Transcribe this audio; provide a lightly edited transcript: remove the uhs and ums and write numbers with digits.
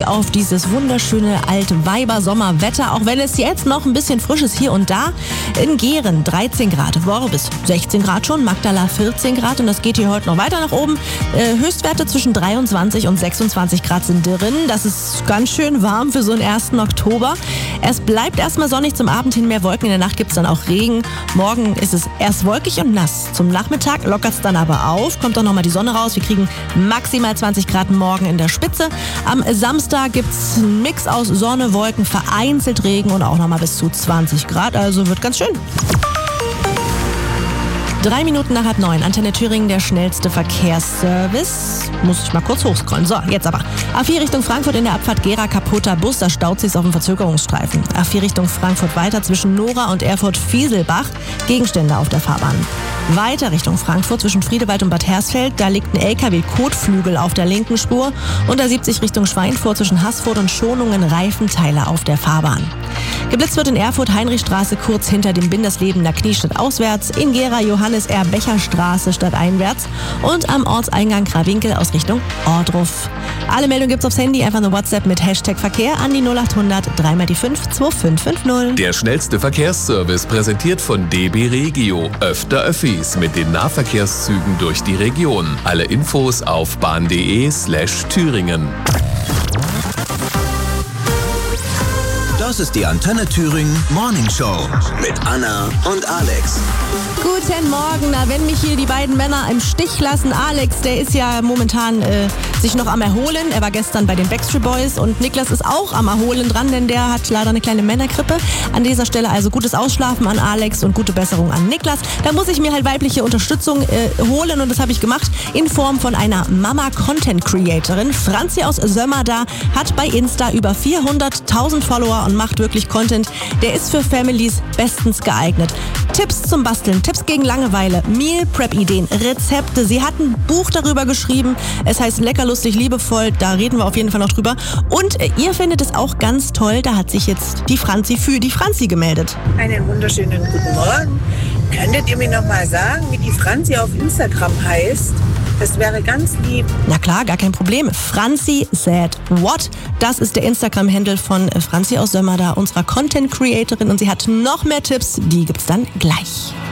auf dieses wunderschöne Altweiber-Sommerwetter, auch wenn es jetzt noch ein bisschen frisch ist hier und da. In Gehren 13 Grad, Worbis 16 Grad schon, Magdala 14 Grad und das geht hier heute noch weiter nach oben. Höchstwerte zwischen 23 und 26 Grad sind drin. Das ist ganz schön warm für so einen 1. Oktober. Es bleibt erstmal sonnig, zum Abend hin mehr Wolken. In der Nacht gibt es dann auch Regen. Morgen ist es erst wolkig und nass. Zum Nachmittag lockert es dann aber auf. Kommt auch nochmal die Sonne raus. Wir kriegen maximal 20 Grad morgen in der Spitze. Am Samstag gibt es einen Mix aus Sonne, Wolken, vereinzelt Regen und auch nochmal bis zu 20 Grad. Also wird ganz schön. 3 Minuten nach 8:30. Antenne Thüringen, der schnellste Verkehrsservice. Muss ich mal kurz hochscrollen. So, jetzt aber. A4 Richtung Frankfurt in der Abfahrt Gera, kaputter Bus. Da staut sich's auf dem Verzögerungsstreifen. A4 Richtung Frankfurt weiter zwischen Nora und Erfurt-Fieselbach. Gegenstände auf der Fahrbahn. Weiter Richtung Frankfurt zwischen Friedewald und Bad Hersfeld. Da liegt ein LKW-Kotflügel auf der linken Spur. Und A70 Richtung Schweinfurt zwischen Haßfurt und Schonungen Reifenteile auf der Fahrbahn. Geblitzt wird in Erfurt Heinrichstraße kurz hinter dem Binderslebener Kniestadt auswärts. In Gera Johannes R. Becher Straße stadteinwärts. Und am Ortseingang Krawinkel aus Richtung Ohrdruf. Alle Meldungen gibt's aufs Handy. Einfach eine WhatsApp mit Hashtag Verkehr an die 0800 3x5 2550. Der schnellste Verkehrsservice präsentiert von DB Regio. Öfter Öffis mit den Nahverkehrszügen durch die Region. Alle Infos auf bahn.de/Thüringen. Das ist die Antenne Thüringen Morning Show mit Anna und Alex. Guten Morgen. Na, wenn mich hier die beiden Männer im Stich lassen. Alex, der ist ja momentan sich noch am Erholen. Er war gestern bei den Backstreet Boys und Niklas ist auch am Erholen dran, denn der hat leider eine kleine Männergrippe. An dieser Stelle also gutes Ausschlafen an Alex und gute Besserung an Niklas. Da muss ich mir halt weibliche Unterstützung holen und das habe ich gemacht in Form von einer Mama-Content-Creatorin. Franzi aus Sömmerda hat bei Insta über 400.000 Follower und macht wirklich Content. Der ist für Families bestens geeignet. Tipps zum Basteln, Tipps gegen Langeweile, Meal-Prep-Ideen, Rezepte. Sie hat ein Buch darüber geschrieben. Es heißt Lecker, lustig, liebevoll. Da reden wir auf jeden Fall noch drüber. Und ihr findet es auch ganz toll. Da hat sich jetzt die Franzi für die Franzi gemeldet. Einen wunderschönen guten Morgen. Könntet ihr mir noch mal sagen, wie die Franzi auf Instagram heißt? Das wäre ganz lieb. Na klar, gar kein Problem. Franzi said what? Das ist der Instagram-Handle von Franzi aus Sömmerda, unserer Content-Creatorin. Und sie hat noch mehr Tipps. Die gibt's dann gleich.